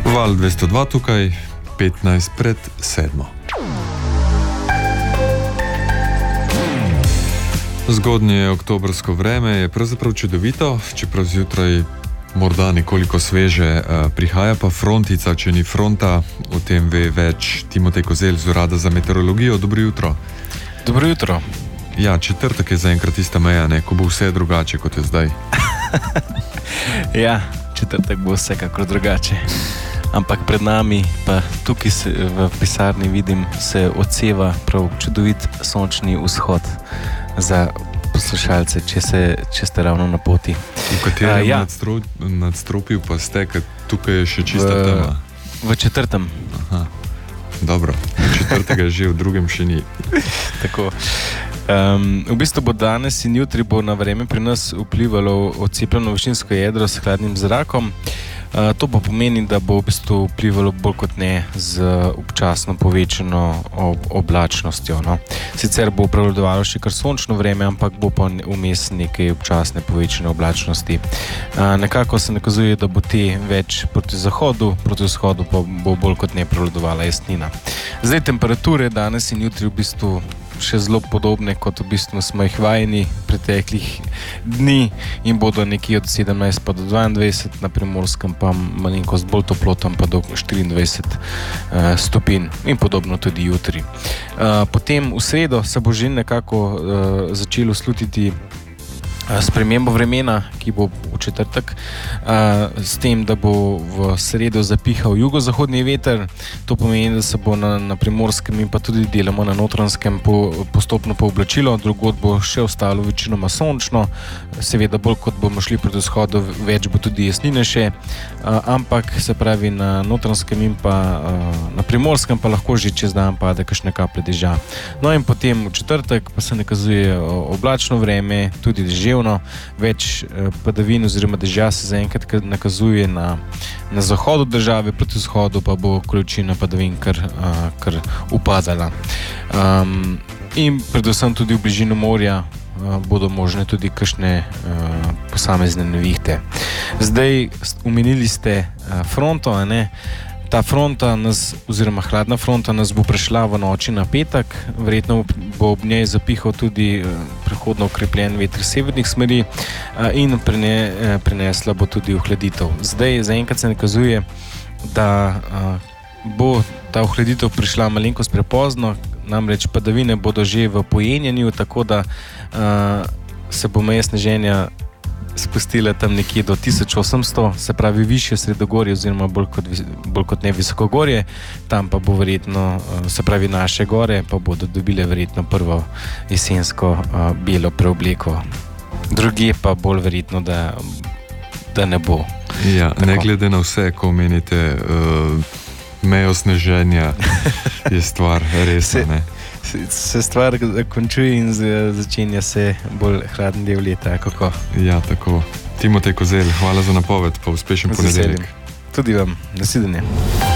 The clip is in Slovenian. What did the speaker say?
Val 202 tukaj, 15 pred 7. Zgodnje oktobrsko vreme je pravzaprav čudovito, čeprav zjutraj morda nekoliko sveže, prihaja pa frontica, če ni fronta, o tem ve več Timotej Kozelj z Urada za meteorologijo. Dobro jutro. Dobro jutro. Ja, četrtek je zaenkrat tista meja, ne, ko bo vse drugače, kot je zdaj. Ja, četrtek bo vsekakor drugače. Ampak pred nami, pa tukaj v pisarni vidim, se odseva prav čudovit sončni vzhod za poslušalce, če ste ravno na poti. V katerem nadstropju pa ste, ker tukaj je še čista tema? V četrtem. Aha, dobro. Četrtega že, v drugem še ni. Tako. V bistvu bo danes in jutri bo na vreme pri nas vplivalo odcepljeno višinsko jedro s hladnim zrakom. To pa pomeni, da bo v bistvu vplivalo bolj kot ne z občasno povečano oblačnostjo. No. Sicer bo prevladovalo še kar sončno vreme, ampak bo pa vmes nekaj občasne povečane oblačnosti. Nekako se nakazuje, da bo te več proti zahodu, proti vzhodu pa bo bolj kot ne prevladovala jasnina. Zdaj temperature danes in jutri v bistvu še zelo podobne, kot v bistvu smo jih vajeni preteklih dni in bodo nekje od 17 pa do 22, na Primorskem pa malenkost bolj toplo, tam pa do 24 stopinj in podobno tudi jutri. Potem v sredo se bo že nekako začelo slutiti spremembo vremena, ki bo v četrtek, s tem, da bo v sredo zapihal jugozahodni veter. To pomeni, da se bo na Primorskem in pa tudi deloma na Notranjskem postopno pooblačilo, drugod bo še ostalo večinoma sončno, seveda bolj kot bomo šli proti vzhodu, več bo tudi jasnine še, ampak se pravi na Notranjskem in pa na Primorskem pa lahko že čez dan pade kakšne kaplje dežja. No in potem v četrtek pa se nakazuje oblačno vreme, tudi deževno. Več padavin oziroma dežja se zaenkrat nakazuje na zahodu države, proti vzhodu pa bo količina padavin kar upadala. In predvsem tudi v bližino morja bodo možne tudi kakšne posamezne nevihte. Zdaj, omenili ste fronto, a ne? Ta fronta oziroma hladna fronta nas bo prešla v noči na petek, verjetno bo ob njej zapihal tudi prehodno okrepljen veter severnih smeri in prinesla bo tudi ohladitev. Zdaj, zaenkrat se nakazuje, da bo ta ohladitev prišla malenkost prepozno, namreč padavine bodo že v pojenjanju, tako da se bo meja sneženja spustile tam nekje do 1800, se pravi višje sredogorje oziroma bolj kot ne visokogorje, tam pa bo verjetno, se pravi naše gore, pa bodo dobile verjetno prvo jesensko belo preobleko. Druge pa bolj verjetno, da ne bo. Ja, ne glede na vse, ko omenite mejo sneženja, je stvar resna, ne? Se stvar končuje in začenja se bolj hladen del leta, kako? Ja, tako. Timotej Kozelj, hvala za napoved, pa uspešen ponedeljek. Tudi vam, nasvidenje.